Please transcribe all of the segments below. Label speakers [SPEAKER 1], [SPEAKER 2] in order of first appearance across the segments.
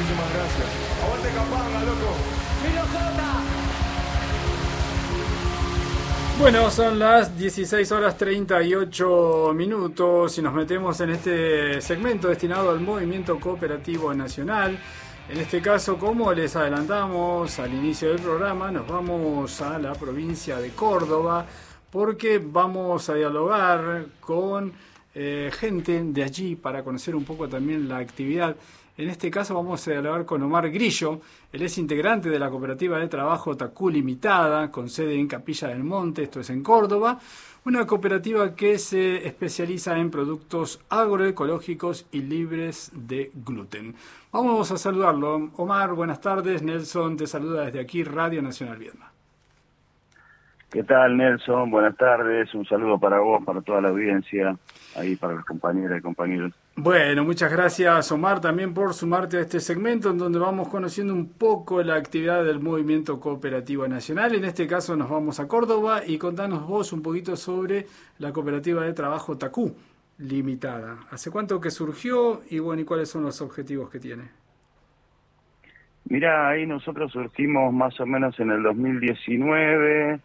[SPEAKER 1] Muchísimas gracias. Aguante Capanga, loco.
[SPEAKER 2] Bueno, son las 16 horas 38 minutos y nos metemos en este segmento destinado al movimiento cooperativo nacional. En este caso, como les adelantamos al inicio del programa, nos vamos a la provincia de Córdoba porque vamos a dialogar con gente de allí para conocer un poco también la actividad. En este caso vamos a dialogar con Omar Grillo. Él es integrante de la cooperativa de trabajo TACU Limitada, con sede en Capilla del Monte, esto es en Córdoba, una cooperativa que se especializa en productos agroecológicos y libres de gluten. Vamos a saludarlo. Omar, buenas tardes. Nelson te saluda desde aquí, Radio Nacional Viedma.
[SPEAKER 3] ¿Qué tal, Nelson? Buenas tardes. Un saludo para vos, para toda la audiencia, ahí para las compañeras y compañeros.
[SPEAKER 2] Bueno, muchas gracias, Omar, también por sumarte a este segmento en donde vamos conociendo un poco la actividad del movimiento cooperativo nacional. En este caso nos vamos a Córdoba y contanos vos un poquito sobre la cooperativa de trabajo TACU Limitada. ¿Hace cuánto que surgió y bueno, y cuáles son los objetivos que tiene?
[SPEAKER 3] Mirá, ahí nosotros surgimos más o menos en el 2019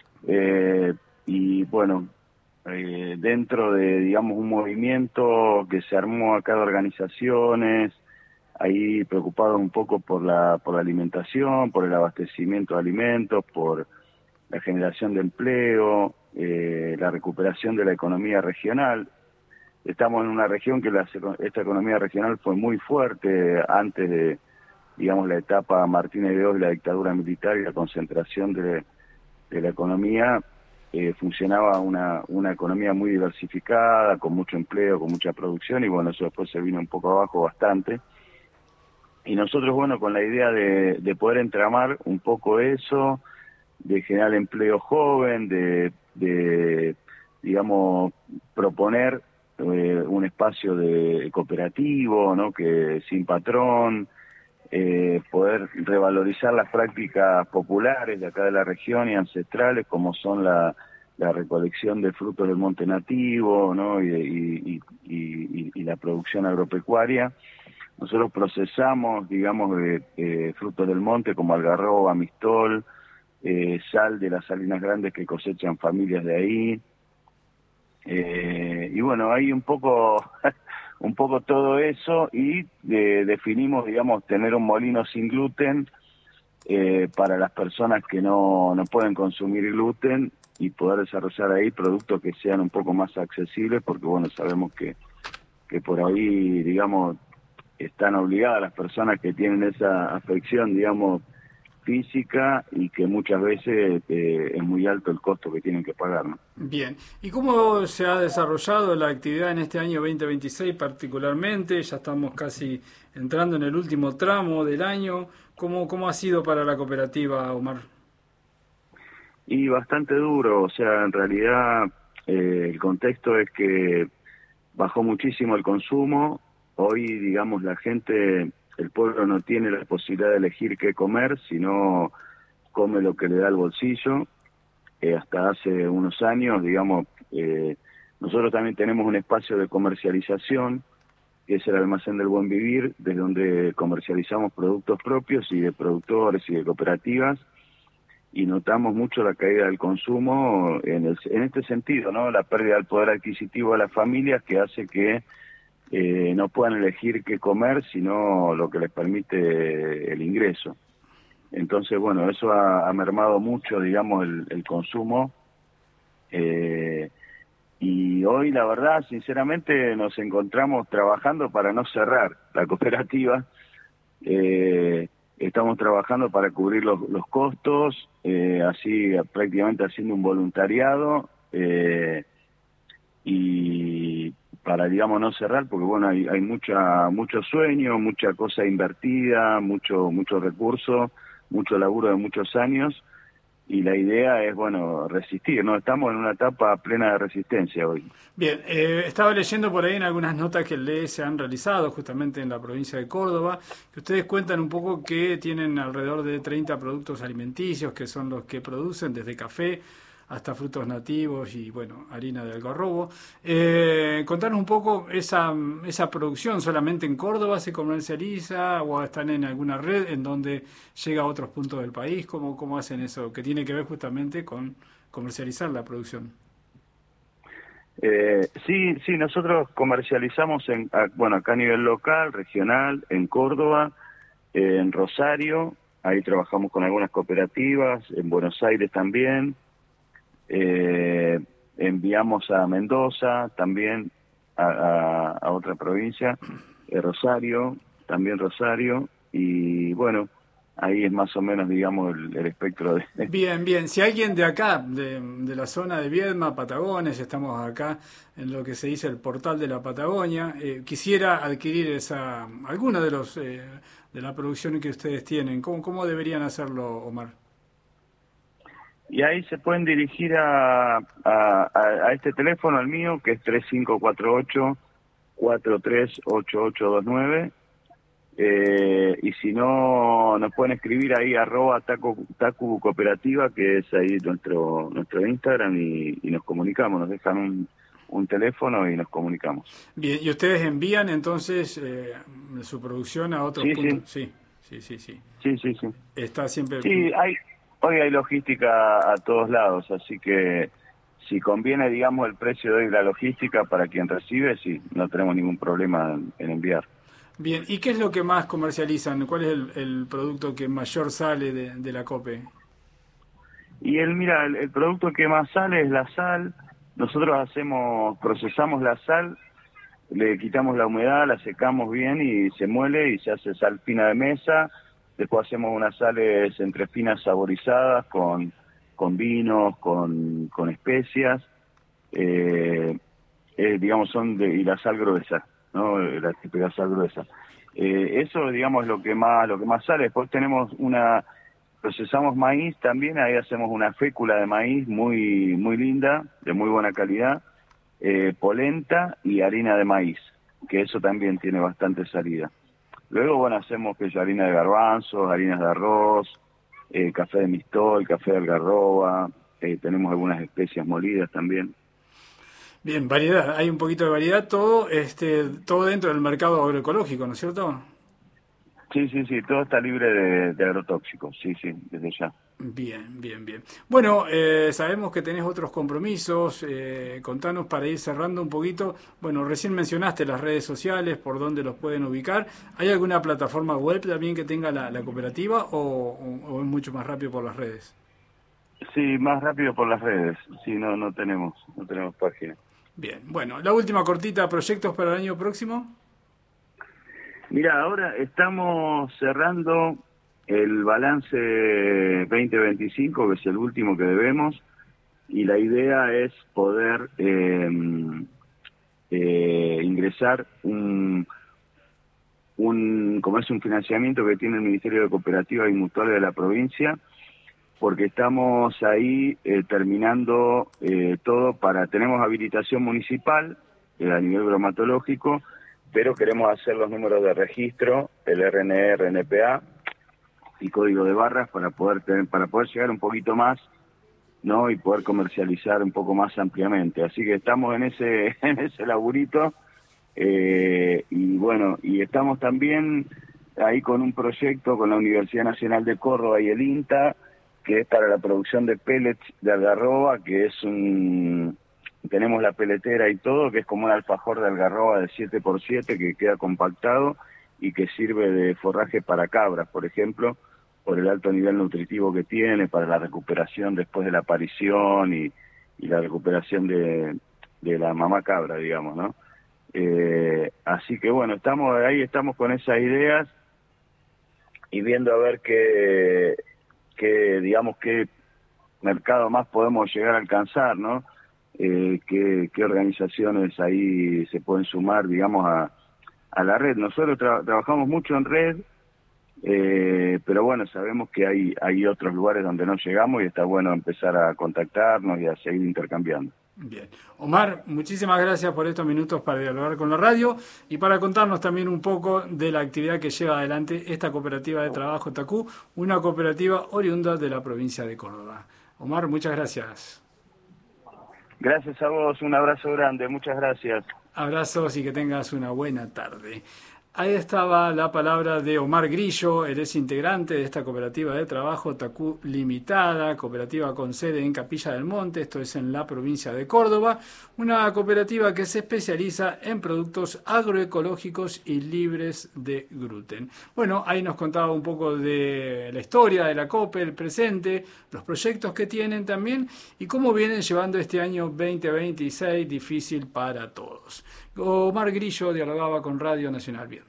[SPEAKER 3] y bueno, dentro de, digamos, un movimiento que se armó acá de organizaciones, ahí preocupados un poco por la alimentación, por el abastecimiento de alimentos, por la generación de empleo, la recuperación de la economía regional. Estamos en una región que esta economía regional fue muy fuerte antes de, digamos, la etapa Martínez de Oz, la dictadura militar y la concentración de la economía. Funcionaba una economía muy diversificada, con mucho empleo, con mucha producción, y bueno, eso después se vino un poco abajo bastante. Y nosotros, bueno, con la idea de poder entramar un poco eso, de generar empleo joven, de digamos, proponer un espacio de cooperativo, ¿no?, que sin patrón, poder revalorizar las prácticas populares de acá de la región y ancestrales, como son la recolección de frutos del monte nativo, ¿no?, y la producción agropecuaria. Nosotros procesamos, digamos, frutos del monte como algarroba, mistol, sal de las salinas grandes que cosechan familias de ahí. Y bueno, hay un poco todo eso, y definimos, digamos, tener un molino sin gluten para las personas que no pueden consumir gluten, y poder desarrollar ahí productos que sean un poco más accesibles, porque bueno, sabemos que por ahí, digamos, están obligadas las personas que tienen esa afección, digamos, física, y que muchas veces es muy alto el costo que tienen que pagar, ¿no?
[SPEAKER 2] Bien, ¿y cómo se ha desarrollado la actividad en este año 2026 particularmente? Ya estamos casi entrando en el último tramo del año. ¿Cómo ha sido para la cooperativa, Omar?
[SPEAKER 3] Y bastante duro, o sea, en realidad el contexto es que bajó muchísimo el consumo. Hoy, digamos, la gente, el pueblo no tiene la posibilidad de elegir qué comer, sino come lo que le da el bolsillo. Hasta hace unos años, digamos, nosotros también tenemos un espacio de comercialización, que es el Almacén del Buen Vivir, desde donde comercializamos productos propios y de productores y de cooperativas, y notamos mucho la caída del consumo en este sentido, ¿no? La pérdida del poder adquisitivo de las familias, que hace que no puedan elegir qué comer, sino lo que les permite el ingreso. Entonces, bueno, eso ha mermado mucho, digamos, el consumo. Y hoy, la verdad, sinceramente, nos encontramos trabajando para no cerrar la cooperativa. Estamos trabajando para cubrir los costos, así prácticamente haciendo un voluntariado, y para, digamos, no cerrar, porque bueno, hay mucho sueño, mucha cosa invertida, mucho recurso, mucho laburo de muchos años, y la idea es, bueno, resistir, ¿no? Estamos en una etapa plena de resistencia hoy.
[SPEAKER 2] Bien, estaba leyendo por ahí en algunas notas que se han realizado justamente en la provincia de Córdoba, que ustedes cuentan un poco que tienen alrededor de 30 productos alimenticios, que son los que producen desde café hasta frutos nativos y, bueno, harina de algarrobo. Contanos un poco esa producción, ¿solamente en Córdoba se comercializa o están en alguna red en donde llega a otros puntos del país? ¿Cómo hacen eso? Que tiene que ver justamente con comercializar la producción.
[SPEAKER 3] Sí, nosotros comercializamos acá a nivel local, regional, en Córdoba, en Rosario, ahí trabajamos con algunas cooperativas, en Buenos Aires también, enviamos a Mendoza también, a otra provincia, Rosario, y bueno, ahí es más o menos, digamos, el espectro de...
[SPEAKER 2] Bien. Si alguien de acá, de la zona de Viedma, Patagones, estamos acá en lo que se dice el portal de la Patagonia, quisiera adquirir alguna de la producción que ustedes tienen, ¿cómo deberían hacerlo, Omar?
[SPEAKER 3] Y ahí se pueden dirigir a este teléfono, al mío, que es 3548-438829. Y si no, nos pueden escribir ahí @tacu cooperativa, que es ahí nuestro Instagram, y nos comunicamos, nos dejan un teléfono y nos comunicamos.
[SPEAKER 2] Bien, ¿y ustedes envían entonces su producción a otros puntos? Sí. Está siempre...
[SPEAKER 3] Sí, hoy hay logística a todos lados, así que si conviene, digamos, el precio de la logística para quien recibe, sí, no tenemos ningún problema en enviar.
[SPEAKER 2] Bien, ¿y qué es lo que más comercializan? ¿Cuál es el producto que mayor sale de la COPE?
[SPEAKER 3] Y el producto que más sale es la sal. Nosotros procesamos la sal, le quitamos la humedad, la secamos bien y se muele y se hace sal fina de mesa. Después hacemos unas sales entre finas saborizadas con vinos, con especias, digamos, y la sal gruesa, ¿no? La típica sal gruesa. Eso, digamos, es lo que más sale. Después procesamos maíz también, ahí hacemos una fécula de maíz muy linda, de muy buena calidad, polenta y harina de maíz, que eso también tiene bastante salida. Luego, bueno, hacemos harina de garbanzos, harinas de arroz, café de mistol, café de algarroba, tenemos algunas especias molidas también.
[SPEAKER 2] Bien, variedad, hay un poquito de variedad, todo dentro del mercado agroecológico, ¿no es cierto?
[SPEAKER 3] Sí, todo está libre de agrotóxicos, sí, desde ya.
[SPEAKER 2] Bien. Bueno, sabemos que tenés otros compromisos, contanos para ir cerrando un poquito. Bueno, recién mencionaste las redes sociales, por dónde los pueden ubicar. ¿Hay alguna plataforma web también que tenga la cooperativa o es mucho más rápido por las redes?
[SPEAKER 3] Sí, más rápido por las redes, sí, no tenemos página.
[SPEAKER 2] Bien, bueno, la última cortita, ¿proyectos para el año próximo?
[SPEAKER 3] Mira, ahora estamos cerrando el balance 2025, que es el último que debemos, y la idea es poder ingresar como es un financiamiento que tiene el Ministerio de Cooperativas y Mutuales de la provincia, porque estamos ahí terminando todo tenemos habilitación municipal a nivel bromatológico, pero queremos hacer los números de registro, el RNE, RNPA y código de barras para poder llegar un poquito más, ¿no? Y poder comercializar un poco más ampliamente. Así que estamos en ese laburito, y bueno, y estamos también ahí con un proyecto con la Universidad Nacional de Córdoba y el INTA, que es para la producción de pellets de algarroba, que es tenemos la peletera y todo, que es como un alfajor de algarroba de 7x7 que queda compactado y que sirve de forraje para cabras, por ejemplo, por el alto nivel nutritivo que tiene, para la recuperación después de la aparición y la recuperación de la mamá cabra, digamos, ¿no? Así que bueno, estamos con esas ideas y viendo a ver qué mercado más podemos llegar a alcanzar, ¿no? Qué organizaciones ahí se pueden sumar, digamos, a la red. Nosotros trabajamos mucho en red, pero bueno, sabemos que hay otros lugares donde no llegamos y está bueno empezar a contactarnos y a seguir intercambiando.
[SPEAKER 2] Bien. Omar, muchísimas gracias por estos minutos para dialogar con la radio y para contarnos también un poco de la actividad que lleva adelante esta cooperativa de trabajo TACU, una cooperativa oriunda de la provincia de Córdoba. Omar, muchas gracias.
[SPEAKER 3] Gracias a vos, un abrazo grande, muchas gracias.
[SPEAKER 2] Abrazos y que tengas una buena tarde. Ahí estaba la palabra de Omar Grillo, él es integrante de esta cooperativa de trabajo TACU Limitada, cooperativa con sede en Capilla del Monte, esto es en la provincia de Córdoba, una cooperativa que se especializa en productos agroecológicos y libres de gluten. Bueno, ahí nos contaba un poco de la historia de la COPE, el presente, los proyectos que tienen también y cómo vienen llevando este año 2026 difícil para todos. Omar Grillo dialogaba con Radio Nacional Vietnam.